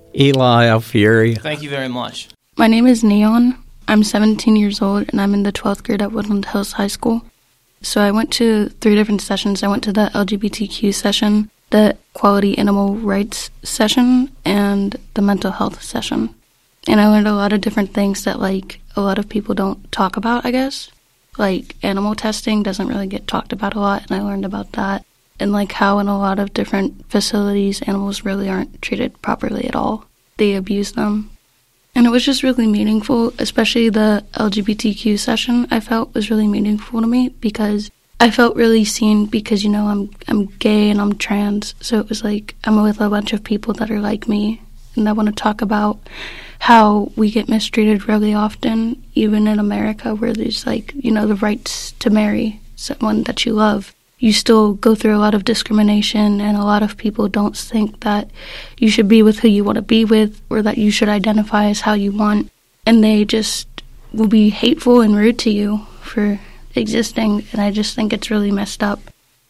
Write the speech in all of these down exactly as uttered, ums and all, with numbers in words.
Eli Alfieri. Thank you very much. My name is Neon. I'm seventeen years old, and I'm in the twelfth grade at Woodland Hills High School. So I went to three different sessions. I went to the L G B T Q session, the Equality Animal Rights session, and the mental health session. And I learned a lot of different things that, like, a lot of people don't talk about, I guess. Like, animal testing doesn't really get talked about a lot, and I learned about that. And, like, how in a lot of different facilities, animals really aren't treated properly at all. They abuse them. And it was just really meaningful, especially the L G B T Q session, I felt was really meaningful to me because I felt really seen because, you know, I'm I'm gay and I'm trans. So it was like I'm with a bunch of people that are like me. And I want to talk about how we get mistreated really often, even in America, where there's, like, you know, the rights to marry someone that you love. You still go through a lot of discrimination, and a lot of people don't think that you should be with who you want to be with or that you should identify as how you want. And they just will be hateful and rude to you for existing, and I just think it's really messed up.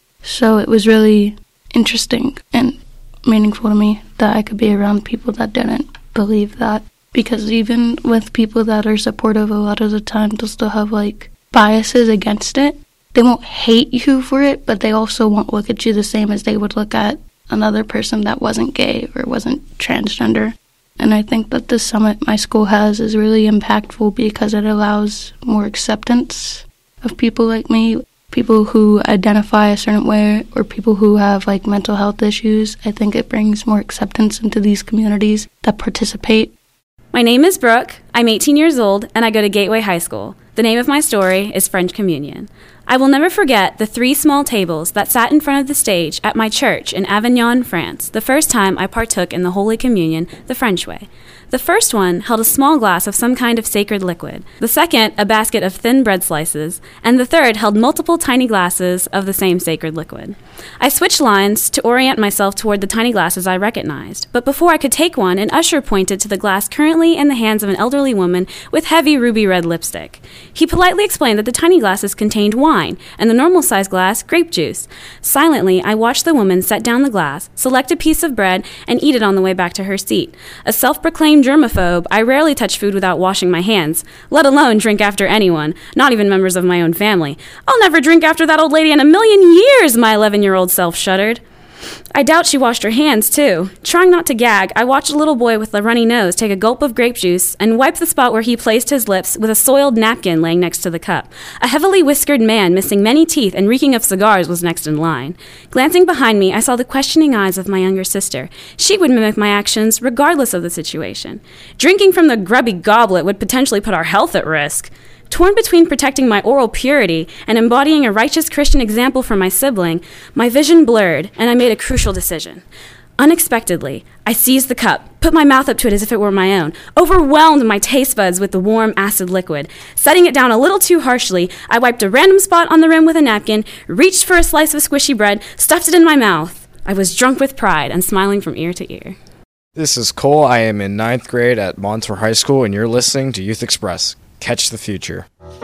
So it was really interesting and meaningful to me that I could be around people that didn't believe that. Because even with people that are supportive, a lot of the time they'll still have, like, biases against it. They won't hate you for it, but they also won't look at you the same as they would look at another person that wasn't gay or wasn't transgender. And I think that the summit my school has is really impactful because it allows more acceptance of people like me, people who identify a certain way, or people who have, like, mental health issues. I think it brings more acceptance into these communities that participate. My name is Brooke. I'm eighteen years old, and I go to Gateway High School. The name of my story is French Communion. I will never forget the three small tables that sat in front of the stage at my church in Avignon, France, the first time I partook in the Holy Communion the French way. The first one held a small glass of some kind of sacred liquid, the second a basket of thin bread slices, and the third held multiple tiny glasses of the same sacred liquid. I switched lines to orient myself toward the tiny glasses I recognized, but before I could take one, an usher pointed to the glass currently in the hands of an elderly woman with heavy ruby red lipstick. He politely explained that the tiny glasses contained wine, and the normal-sized glass, grape juice. Silently, I watched the woman set down the glass, select a piece of bread, and eat it on the way back to her seat. A self-proclaimed germaphobe, I rarely touch food without washing my hands, let alone drink after anyone, not even members of my own family. I'll never drink after that old lady in a million years, my eleven-year-old self shuddered. I doubt she washed her hands, too. Trying not to gag, I watched a little boy with a runny nose take a gulp of grape juice and wipe the spot where he placed his lips with a soiled napkin laying next to the cup. A heavily whiskered man missing many teeth and reeking of cigars was next in line. Glancing behind me, I saw the questioning eyes of my younger sister. She would mimic my actions regardless of the situation. Drinking from the grubby goblet would potentially put our health at risk. Torn between protecting my oral purity and embodying a righteous Christian example for my sibling, my vision blurred, and I made a crucial decision. Unexpectedly, I seized the cup, put my mouth up to it as if it were my own, overwhelmed my taste buds with the warm, acid liquid. Setting it down a little too harshly, I wiped a random spot on the rim with a napkin, reached for a slice of squishy bread, stuffed it in my mouth. I was drunk with pride and smiling from ear to ear. This is Cole. I am in ninth grade at Montour High School, and you're listening to Youth Express. Catch the future.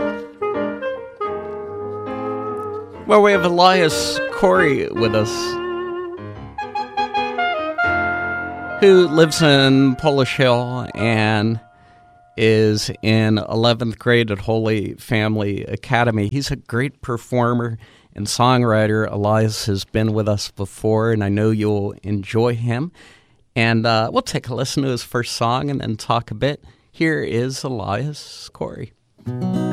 Well, we have Elias Corey with us, who lives in Polish Hill and is in eleventh grade at Holy Family Academy. He's a great performer and songwriter. Elias has been with us before, and I know you'll enjoy him. And uh, we'll take a listen to his first song and then talk a bit. Here is Elias Corey.